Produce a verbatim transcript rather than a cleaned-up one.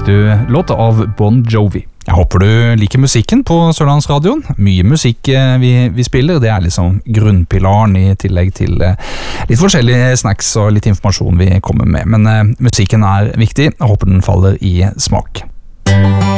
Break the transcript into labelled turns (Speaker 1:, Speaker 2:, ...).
Speaker 1: du låta av Bon Jovi. Jeg håper du liker musikken på Sørlandsradioen. Mye musikk vi, vi spiller, det er liksom grunnpilaren i tillegg til litt forskjellige snacks og litt informasjon vi kommer med. Men uh, musikken er viktig, jeg håper den faller i smak.